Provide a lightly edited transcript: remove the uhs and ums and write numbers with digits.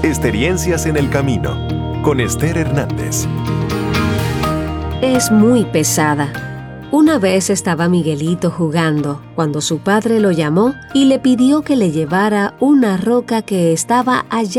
Experiencias en el camino, con Esther Hernández. Es muy pesada. Una vez estaba Miguelito jugando cuando su padre lo llamó y le pidió que le llevara una roca que estaba allá